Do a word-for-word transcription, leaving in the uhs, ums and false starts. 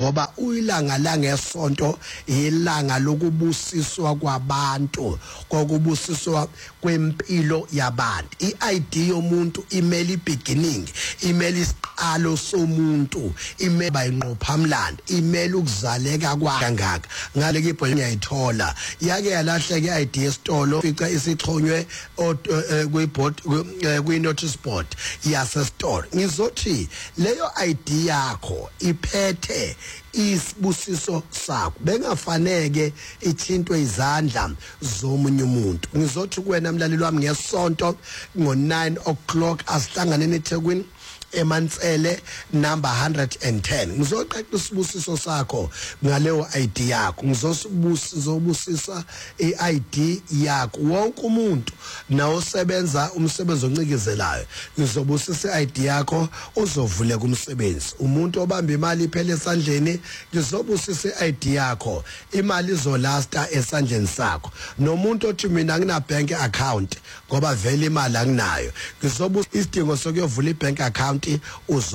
ngoba uyilanga la ngesonto ilanga lokubusiswa kwabantu, kokubusiswa kwempilo yabantu. I-I D yomuntu imeli beginning, imeli isiqalo somuntu, imeli bayinqophamlando, imeli ukuzaleka kwakhe ngaka. Ngale ke ibhola ngiyayithola yake yalahleka i-I D esitolo fica isixhonywe kwi-board kwi-notice board yasesitolo. Ngizothi leyo I D yakho iphethe isibusiso sakho, bengafaneke ithintwe izandla zomunye umuntu. Ngizothi kuwena mlaleli wami ngesonto ngo nine o'clock asihlangane eThekwini eMansele number one hundred ten. Ngizoqeqa isibusiso sakho ngaleyo I D yakho. Ngizosibusisa i-I D yakho. Wonke umuntu na osebenza umsebenzi oncikizelayo ngizobusisa i-I D yakho uzovuleka umsebenzi. Umuntu obamba imali iphele esandleni ngizobusisa i-I D yakho, imali izolasta esandleni sakho. Nomuntu othi mina ngina bank account ngoba vele imali anginayo ngizobusisa isidingo sokuyovula i-bank account uzo